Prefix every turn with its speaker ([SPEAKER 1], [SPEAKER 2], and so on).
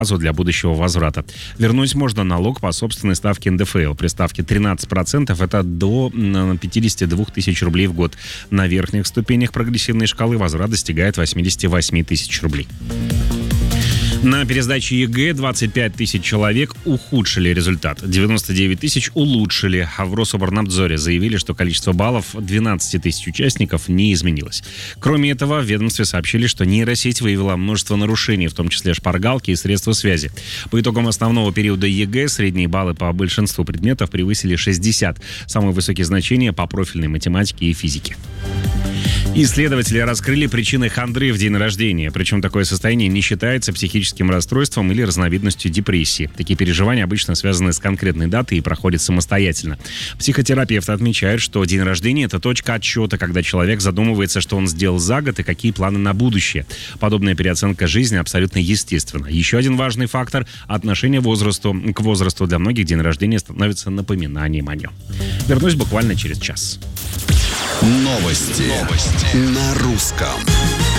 [SPEAKER 1] для будущего возврата. Вернуть можно налог по собственной ставке НДФЛ. При ставке 13% это до 52 тысяч рублей в год. На верхних ступенях прогрессивной шкалы возврат достигает 88 тысяч рублей. На пересдаче ЕГЭ 25 тысяч человек ухудшили результат, 99 тысяч улучшили, а в Рособорнадзоре заявили, что количество баллов 12 тысяч участников не изменилось. Кроме этого, в ведомстве сообщили, что нейросеть выявила множество нарушений, в том числе шпаргалки и средства связи. По итогам основного периода ЕГЭ средние баллы по большинству предметов превысили 60, самые высокие значения по профильной математике и физике. Исследователи раскрыли причины хандры в день рождения. Причем такое состояние не считается психическим расстройством или разновидностью депрессии. Такие переживания обычно связаны с конкретной датой и проходят самостоятельно. Психотерапевт отмечает, что день рождения – это точка отсчета, когда человек задумывается, что он сделал за год и какие планы на будущее. Подобная переоценка жизни абсолютно естественна. Еще один важный фактор – отношение к возрасту. Для многих день рождения становится напоминанием о нем. Вернусь буквально через час.
[SPEAKER 2] Новости на русском.